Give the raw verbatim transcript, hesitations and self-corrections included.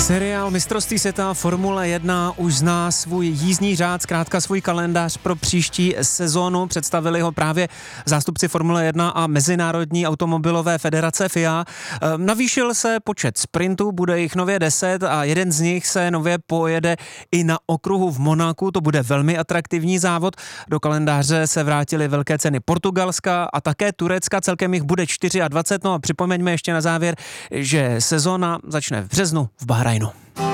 Seriál Mistrovství světa Formule jedna už zná svůj jízdní řád, zkrátka svůj kalendář pro příští sezónu. Představili ho právě zástupci Formule jedna a Mezinárodní automobilové federace F I A. Navýšil se počet sprintů, bude jich nově deset a jeden z nich se nově pojede i na okruhu v Monaku. To bude velmi atraktivní závod. Do kalendáře se vrátily velké ceny Portugalska a také Turecka. Celkem jich bude dvacet čtyři. No a připomeňme ještě na závěr, že sezóna začne v březnu v Bahrajnu.